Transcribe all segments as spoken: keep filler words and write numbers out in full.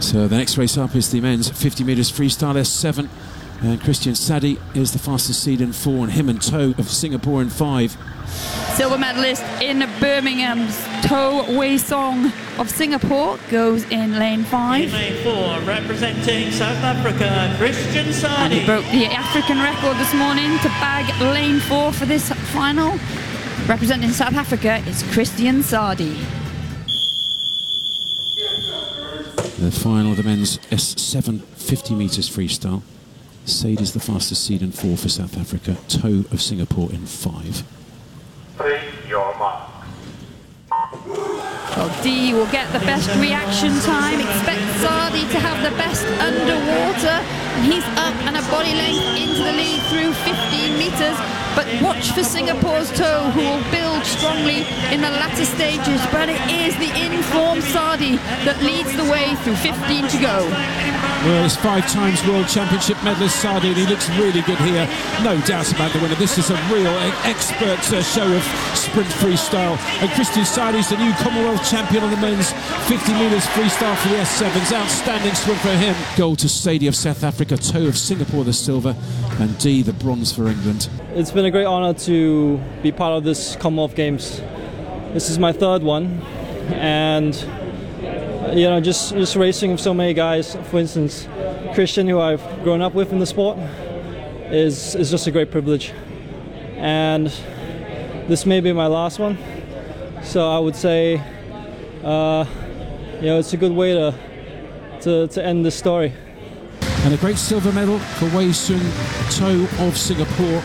So the next race up is the men's fifty metres freestyle S seven, and Christian Sadi is the fastest seed in four, and him and To of Singapore in five. Silver medalist in Birmingham's To Wei Song of Singapore goes in lane five. In lane four, representing South Africa, Christian Sadi. And he broke the African record this morning to bag lane four for this final. Representing South Africa is Christian Sadi. The final of the men's S seven fifty metres freestyle. Sade is the fastest seed in four for South Africa. To of Singapore in five. Your mark. Well, D will get the best reaction time. Expect Sadi to have the best underwater. And he's up and a body length into the lead through fifteen metres. But watch for Singapore's To, who will build strongly in the latter stages. But it is the informed Sadi that leads the way through fifteen to go. Well, it's five times World Championship medalist Sadi, and he looks really good here. No doubt about the winner. This is a real expert uh, show of sprint freestyle. And Christian Sadi's the new Commonwealth champion on the men's fifty metres freestyle for the S sevens. Outstanding swim for him. Gold to Sadie of South Africa, To of Singapore the silver, and D the bronze for England. It's been a great honour to be part of this Commonwealth Games. This is my third one, and you know, just just racing with so many guys. For instance, Christian, who I've grown up with in the sport, is is just a great privilege. And this may be my last one, so I would say, uh, you know, it's a good way to to, to end this story. And a great silver medal for Wei Sung To of Singapore.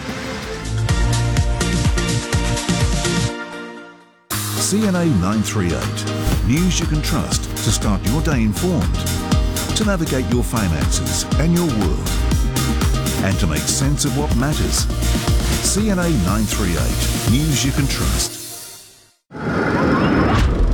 C N A nine three eight. News you can trust to start your day informed, to navigate your finances and your world, and to make sense of what matters. C N A nine three eight. News you can trust.